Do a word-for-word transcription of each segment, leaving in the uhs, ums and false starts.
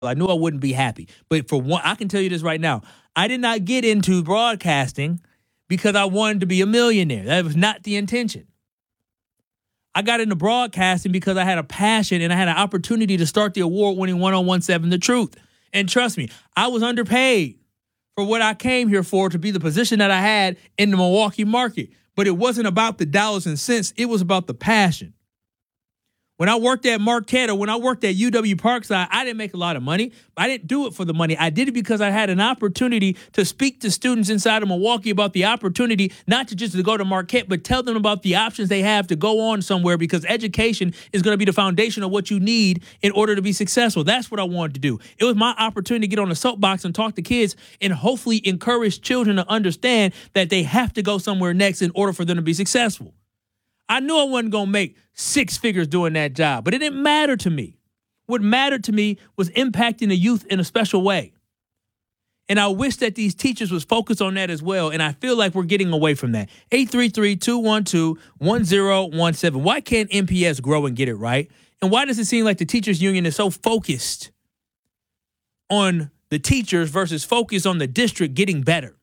I knew I wouldn't be happy. But for one, I can tell you this right now. I did not get into broadcasting because I wanted to be a millionaire. That was not the intention. I got into broadcasting because I had a passion and I had an opportunity to start the award-winning one oh one seven The Truth. And trust me, I was underpaid for what I came here for, to be the position that I had in the Milwaukee market. But it wasn't about the dollars and cents. It was about the passion. When I worked at Marquette or when I worked at U W Parkside, I didn't make a lot of money. I didn't do it for the money. I did it because I had an opportunity to speak to students inside of Milwaukee about the opportunity, not to just to go to Marquette, but tell them about the options they have to go on somewhere, because education is going to be the foundation of what you need in order to be successful. That's what I wanted to do. It was my opportunity to get on a soapbox and talk to kids and hopefully encourage children to understand that they have to go somewhere next in order for them to be successful. I knew I wasn't going to make six figures doing that job, but it didn't matter to me. What mattered to me was impacting the youth in a special way. And I wish that these teachers was focused on that as well, and I feel like we're getting away from that. eight three three, two one two, one zero one seven. Why can't M P S grow and get it right? And why does it seem like the teachers union is so focused on the teachers versus focused on the district getting better?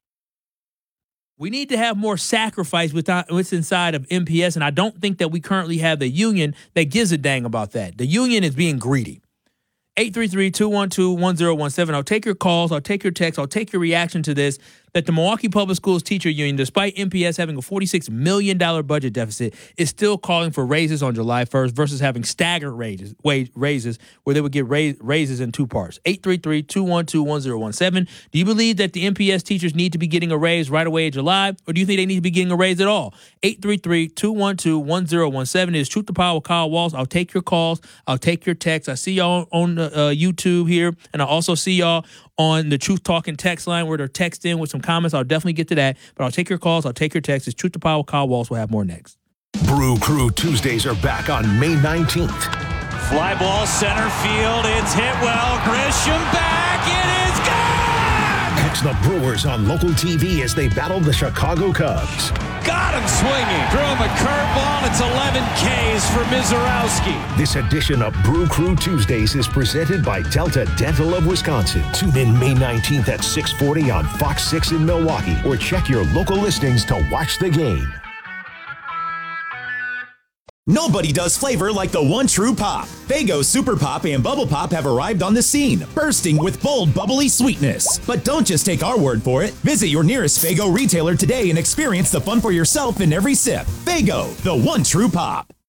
We need to have more sacrifice with what's inside of M P S, and I don't think that we currently have the union that gives a dang about that. The union is being greedy. eight three three, two one two, one zero one seven. I'll take your calls. I'll take your texts. I'll take your reaction to this, that the Milwaukee Public Schools Teacher Union, despite M P S having a forty-six million dollars budget deficit, is still calling for raises on July first versus having staggered raises, wage raises where they would get raise, raises in two parts. eight three three, two one two, one zero one seven. Do you believe that the M P S teachers need to be getting a raise right away in July, or do you think they need to be getting a raise at all? eight three three, two one two, one zero one seven is Truth to Power with Kyle Walsh. I'll take your calls. I'll take your texts. I see y'all on uh, YouTube here, and I also see y'all on the Truth Talking text line where they're texting with some comments. I'll definitely get to that, but I'll take your calls. I'll take your texts. It's Truth to Power with Kyle Walsh. We'll have more next. Brew Crew Tuesdays are back on May nineteenth. Fly ball center field. It's hit well. Grisham back. It is gone! Catch the Brewers on local T V as they battle the Chicago Cubs. Got him swinging. Threw him a curveball. It's eleven Ks for Mizorowski. This edition of Brew Crew Tuesdays is presented by Delta Dental of Wisconsin. Tune in May nineteenth at six forty on Fox six in Milwaukee, or check your local listings to watch the game. Nobody does flavor like the one true pop. Faygo Super Pop and Bubble Pop have arrived on the scene, bursting with bold, bubbly sweetness. But don't just take our word for it. Visit your nearest Faygo retailer today and experience the fun for yourself in every sip. Faygo, the one true pop.